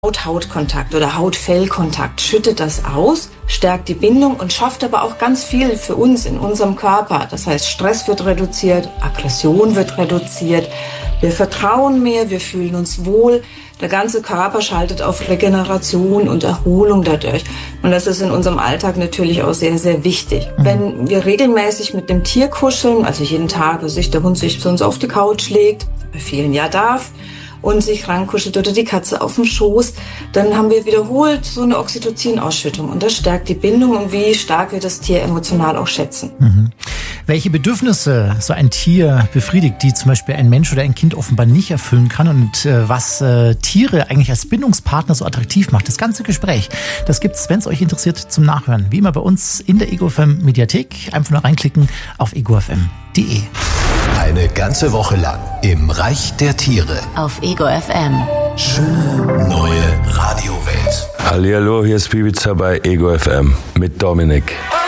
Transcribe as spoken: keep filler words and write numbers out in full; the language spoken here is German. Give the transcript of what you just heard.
Haut-Haut-Kontakt oder Haut-Fell-Kontakt schüttet das aus, stärkt die Bindung und schafft aber auch ganz viel für uns in unserem Körper. Das heißt, Stress wird reduziert, Aggression wird reduziert, wir vertrauen mehr, wir fühlen uns wohl. Der ganze Körper schaltet auf Regeneration und Erholung dadurch. Und das ist in unserem Alltag natürlich auch sehr, sehr wichtig. Mhm. Wenn wir regelmäßig mit dem Tier kuscheln, also jeden Tag, also sich der Hund sich zu uns auf die Couch legt, bei vielen ja darf, und sich rankuschelt oder die Katze auf dem Schoß, dann haben wir wiederholt so eine Oxytocin-Ausschüttung. Und das stärkt die Bindung und wie stark wir das Tier emotional auch schätzen. Mhm. Welche Bedürfnisse so ein Tier befriedigt, die zum Beispiel ein Mensch oder ein Kind offenbar nicht erfüllen kann und äh, was äh, Tiere eigentlich als Bindungspartner so attraktiv macht. Das ganze Gespräch, das gibt's, wenn es euch interessiert, zum Nachhören. Wie immer bei uns in der Ego F M Mediathek. Einfach nur reinklicken auf ego f m punkt d e. Eine ganze Woche lang im Reich der Tiere. Auf Ego F M. Schöne neue Radiowelt. Hallihallo, hier ist Ibiza bei Ego F M mit Dominik.